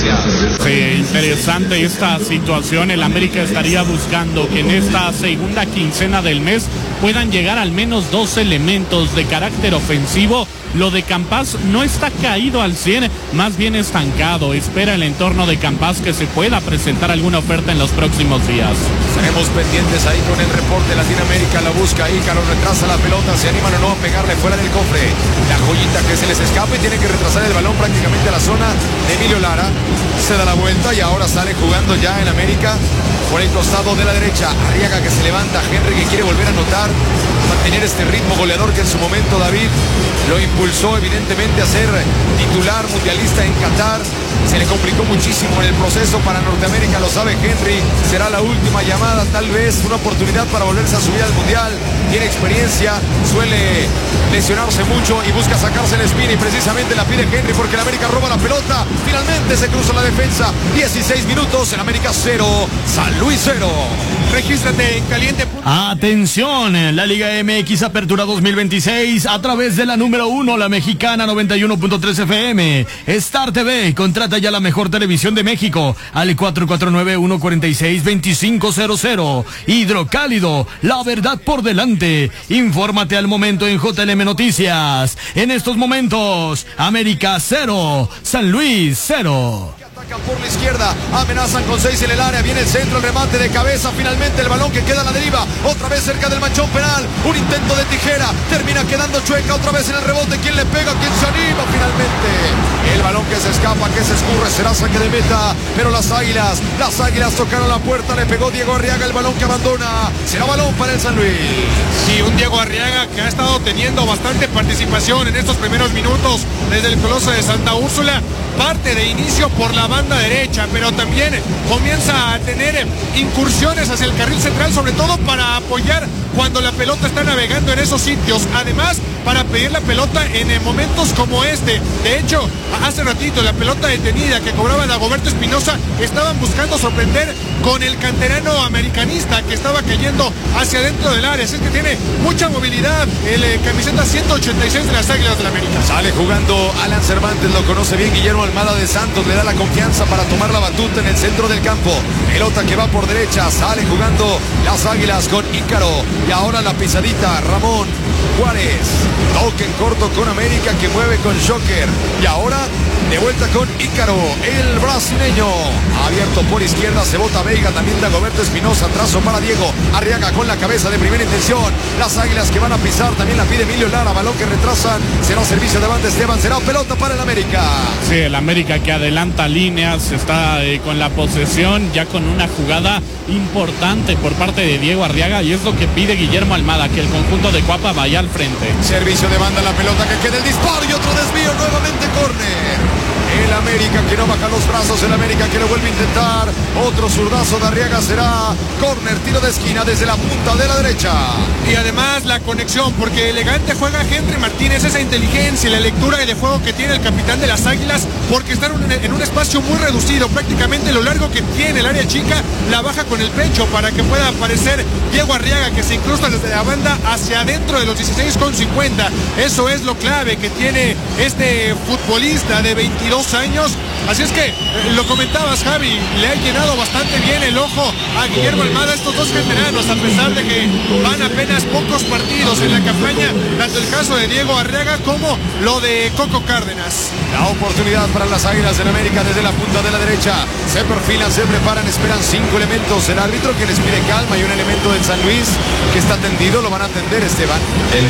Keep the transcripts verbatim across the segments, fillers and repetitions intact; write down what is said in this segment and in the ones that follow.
Gracias. Sí, interesante esta situación. El América estaría buscando que en esta segunda quincena del mes puedan llegar al menos dos elementos de carácter ofensivo. Lo de Campas no está caído al cien, más bien estancado. Espera el entorno de Campas que se pueda presentar alguna oferta en los próximos días. Estaremos pendientes ahí con el reporte. Latinoamérica la busca, Ícaro retrasa la pelota, se animan o no a pegarle fuera del cofre. La joyita que se les escapa y tiene que retrasar el balón prácticamente a la zona de Emilio Lara. Se da la vuelta y ahora sale jugando ya en América por el costado de la derecha. Arriaga que se levanta, Henry que quiere volver a anotar, mantener este ritmo goleador que en su momento David lo impulsó evidentemente a ser titular mundialista en Qatar. Se le complicó muchísimo en el proceso para Norteamérica, lo sabe Henry. Será la última llamada, tal vez una oportunidad para volverse a subir al mundial. Tiene experiencia, suele lesionarse mucho y busca sacarse el espina y precisamente la pide Henry porque el América roba la pelota. Finalmente se cruza la defensa. dieciséis minutos, el América cero, San Luis cero. Regístrate en caliente. Atención, la Liga M X Apertura dos mil veintiséis a través de la número uno, la Mexicana noventa y uno punto tres F M. Star T V, contrata ya la mejor televisión de México al cuatro cuatro nueve, uno cuatro seis, dos cinco cero cero. Hidrocálido, la verdad por delante. Infórmate al momento en J L M Noticias. En estos momentos, América cero, San Luis cero. Atacan por la izquierda, amenazan con seis en el área, viene el centro, el remate de cabeza, finalmente el balón que queda a la deriva, otra vez cerca del manchón penal, un intento de tijera, termina quedando Chueca, otra vez en el rebote, ¿quién le pega? ¿Quién se anima finalmente? El balón que se escapa, que se escurre, será saque de meta, pero las águilas, las águilas tocaron la puerta, le pegó Diego Arriaga, el balón que abandona, será balón para el San Luis. Sí, un Diego Arriaga que ha estado teniendo bastante participación en estos primeros minutos desde el Coloso de Santa Úrsula, parte de inicio por la banda derecha, pero también comienza a tener incursiones hacia el carril central, sobre todo para apoyar cuando la pelota está navegando en esos sitios, además para pedir la pelota en momentos como este. De hecho, hace ratito la pelota detenida que cobraba Dagoberto Espinosa, estaban buscando sorprender con el canterano americanista que estaba cayendo hacia dentro del área, así es que tiene mucha movilidad el eh, camiseta ciento ochenta y seis de las Águilas del la América. Sale jugando Alan Cervantes, lo conoce bien Guillermo Almada de Santos, le da la confianza para tomar la batuta en el centro del campo. Pelota que va por derecha, sale jugando las Águilas con Ícaro y ahora la pisadita Ramón Juárez. Toque en corto con América que mueve con Joker y ahora de vuelta con Ícaro, el brasileño. Abierto por izquierda, se bota Veiga, también Dagoberto Espinosa, trazo para Diego Arriaga con la cabeza de primera intención. Las Águilas que van a pisar, también la pide Emilio Lara, balón que retrasan, será servicio de banda Esteban, será pelota para el América. Sí, el América que adelanta líneas, está eh, con la posesión, ya con una jugada importante por parte de Diego Arriaga y es lo que pide Guillermo Almada, que el conjunto de Cuapa vaya al frente. Servicio de banda, la pelota que queda el disparo y otro desvío, nuevamente córner. El América que no baja los brazos, el América que lo vuelve a intentar, otro zurdazo de Arriaga, será córner, tiro de esquina desde la punta de la derecha. Y además la conexión, porque elegante juega Henry Martínez, esa inteligencia y la lectura de juego que tiene el capitán de las Águilas, porque están en un, en un espacio muy reducido, prácticamente lo largo que tiene el área chica, la baja con el pecho para que pueda aparecer Diego Arriaga, que se incrusta desde la banda hacia adentro de los dieciséis con cincuenta. Eso es lo clave que tiene este futbolista de veintidós años. Así es que, eh, lo comentabas, Javi, le ha llenado bastante bien el ojo a Guillermo Almada estos dos veteranos, a pesar de que van apenas pocos partidos en la campaña, tanto el caso de Diego Arriaga como lo de Coco Cárdenas. La oportunidad para las Águilas del América desde la punta de la derecha. Se perfilan, se preparan, esperan cinco elementos. El árbitro que les pide calma y un elemento del San Luis que está tendido, lo van a atender, Esteban.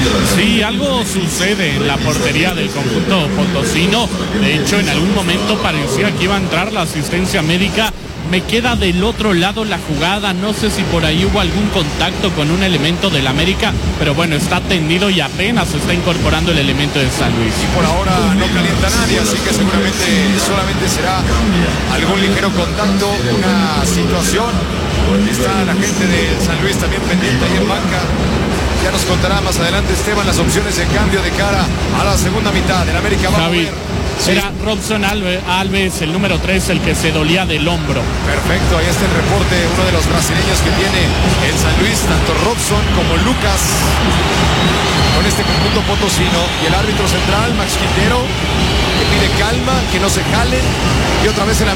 Sí, algo sucede en la portería del conjunto potosino. De hecho, en algún momento parecía que iba a entrar la asistencia médica. Me queda del otro lado la jugada, no sé si por ahí hubo algún contacto con un elemento del América, pero bueno, está tendido y apenas se está incorporando el elemento de San Luis. Y por ahora no calienta nadie, así que seguramente solamente será algún ligero contacto, una situación. Está la gente de San Luis también pendiente ahí en banca. Ya nos contará más adelante Esteban las opciones de cambio de cara a la segunda mitad. El América va Javi, a mover. Sí. Era Robson Alves, Alves, el número tres, el que se dolía del hombro. Perfecto, ahí está el reporte, uno de los brasileños que tiene el San Luis, tanto Robson como Lucas, con este conjunto potosino. Y el árbitro central, Max Quintero, que pide calma, que no se jalen. Y otra vez el